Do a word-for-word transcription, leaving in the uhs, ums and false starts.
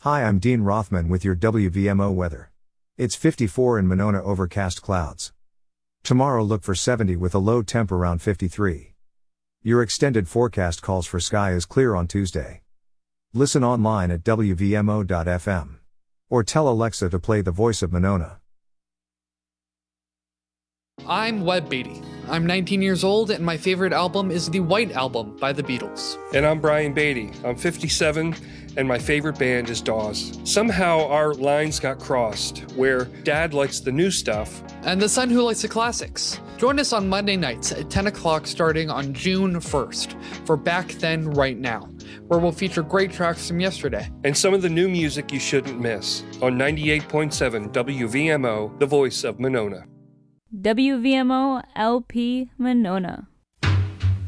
Hi, I'm Dean Rothman with your W V M O weather. It's fifty-four in Monona, overcast clouds. Tomorrow look for seventy with a low temp around fifty-three. Your extended forecast calls for sky is clear on Tuesday. Listen online at W V M O dot F M. Or tell Alexa to play The Voice of Monona. I'm Webb Beatty. I'm nineteen years old, and my favorite album is the White Album by the Beatles. And I'm Brian Beatty. I'm fifty-seven, and my favorite band is Dawes. Somehow our lines got crossed, where Dad likes the new stuff. And the son who likes the classics. Join us on Monday nights at ten o'clock starting on June first for Back Then, Right Now, where we'll feature great tracks from yesterday. And some of the new music you shouldn't miss on ninety-eight point seven W V M O, the voice of Monona. W V M O L P Monona.